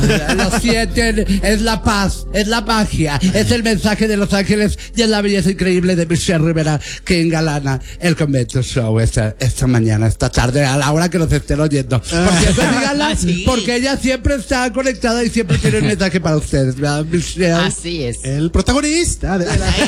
Lo sienten, es la paz, es la magia, es el mensaje de los ángeles y es la belleza increíble de Michelle Rivera que engalana el Convento Show esta mañana, esta tarde, a la hora que nos estén oyendo. Porque eso díganla, Sí. porque ella siempre está conectada y siempre tiene un mensaje para ustedes, ¿verdad, Michelle? Así es. El protagonista.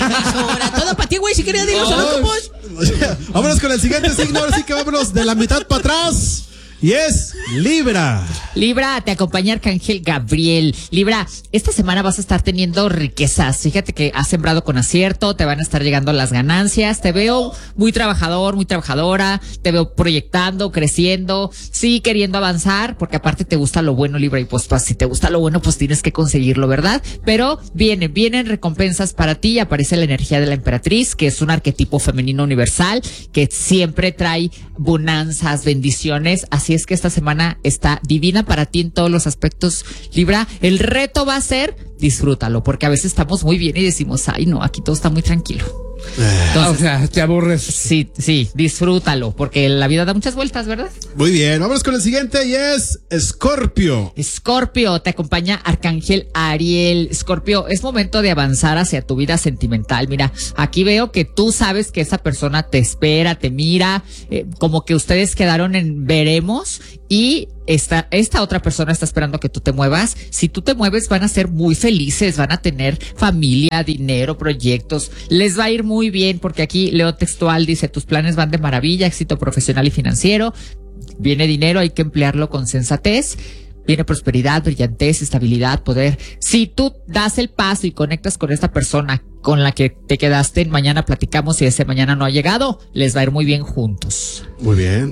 Todo para ti, güey, si querías decir los horóscopos. Vámonos con el siguiente signo, ahora sí que vámonos de la mitad para atrás. Y es Libra. Libra, te acompaña Arcángel Gabriel. Libra, esta semana vas a estar teniendo riquezas. Fíjate que has sembrado con acierto, te van a estar llegando las ganancias. Te veo muy trabajador, muy trabajadora. Te veo proyectando, creciendo, sí, queriendo avanzar, porque aparte te gusta lo bueno, Libra. Y pues si te gusta lo bueno, pues tienes que conseguirlo, ¿verdad? Pero vienen recompensas para ti. Aparece la energía de la emperatriz, que es un arquetipo femenino universal, que siempre trae bonanzas, bendiciones. Así es que esta semana está divina para ti en todos los aspectos, Libra. El reto va a ser, disfrútalo, porque a veces estamos muy bien y decimos, ay no, aquí todo está muy tranquilo. Entonces, O sea, te aburres. sí, disfrútalo, porque la vida da muchas vueltas, ¿verdad? Muy bien, vámonos con el siguiente y es Escorpio. Escorpio, te acompaña Arcángel Ariel. Escorpio, es momento de avanzar hacia tu vida sentimental. Mira, aquí veo que tú sabes que esa persona te espera, te mira, como que ustedes quedaron en veremos y esta otra persona está esperando que tú te muevas. Si tú te mueves, van a ser muy felices, van a tener familia, dinero, proyectos. Les va a ir muy bien porque aquí leo textual, dice, tus planes van de maravilla, éxito profesional y financiero. Viene dinero, hay que emplearlo con sensatez. Viene prosperidad, brillantez, estabilidad, poder. Si tú das el paso y conectas con esta persona con la que te quedaste, mañana platicamos y ese mañana no ha llegado, les va a ir muy bien juntos. Muy bien.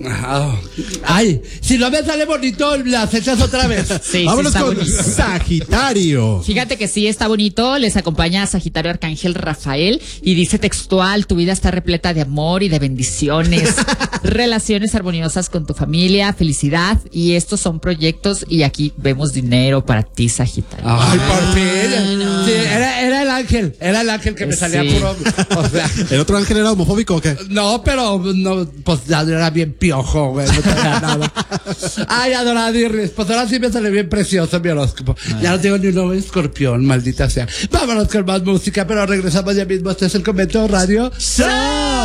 Ay, si no me sale bonito, las echas otra vez. Sí, Vámonos está con bonito. Sagitario. Fíjate que sí está bonito, les acompaña a Sagitario Arcángel Rafael y dice textual, tu vida está repleta de amor y de bendiciones, relaciones armoniosas con tu familia, felicidad, y estos son proyectos y aquí vemos dinero para ti, Sagitario. Ay, por fin. Sí, era el ángel que me salía Sí. puro. O sea, ¿El otro ángel era homofóbico o qué? no, pero no, pues ya era bien piojo, güey. No tenía nada. Ay, adoradirris. Pues ahora sí me sale bien precioso mi horóscopo. Ya no tengo ni un nombre escorpión, maldita sea. Vámonos con más música, pero regresamos ya mismo. Este es el Convento Radio Show.